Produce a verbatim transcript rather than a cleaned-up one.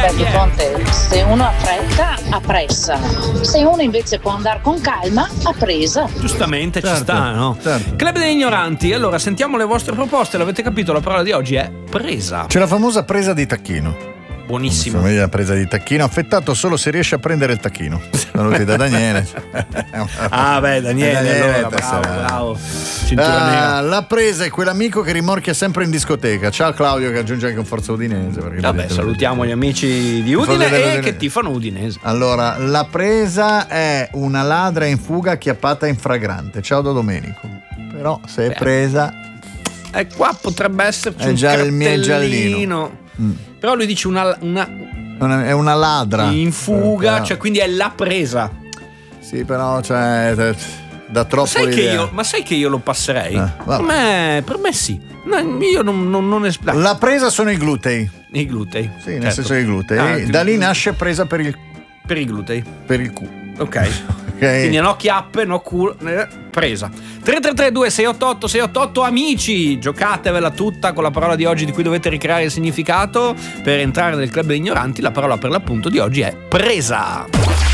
Beh, di fronte, se uno ha fretta, ha pressa. Se uno invece può andare con calma, ha presa. Giustamente, certo, ci sta, no? Certo. Club degli ignoranti, allora sentiamo le vostre proposte, l'avete capito, la parola di oggi è presa. C'è la famosa presa di tacchino. Buonissimo. La presa di tacchino, affettato solo se riesce a prendere il tacchino. Venuti da Daniele. Ah beh, Daniele, Daniele allora, bravo, bravo. Cintura Ah, nera. la presa è quell'amico che rimorchia sempre in discoteca. Ciao Claudio, che aggiunge anche un Forza Udinese. Vabbè, salutiamo gli amici di Udine e Udine. Che tifano Udinese. Allora, la presa è una ladra in fuga acchiappata in fragrante. Ciao da Domenico. Però se è beh. presa, e qua potrebbe esserci è un già il mio giallino. Mm. Però lui dice una, una è una ladra in fuga, eh, cioè quindi è la presa. Sì, però cioè da troppo sai che io, ma sai che io lo passerei? Eh, per, me, per me sì. No, io non, non, non es- La presa sono i glutei. I glutei. Sì, nel certo. senso i glutei. Ah, da lì nasce presa per il per i glutei. Per il cu. Ok. Okay. Quindi no chiappe, no culo, presa. tre tre tre due sei otto otto sei otto otto amici, giocatevela tutta con la parola di oggi di cui dovete ricreare il significato per entrare nel club degli ignoranti. La parola per l'appunto di oggi è presa.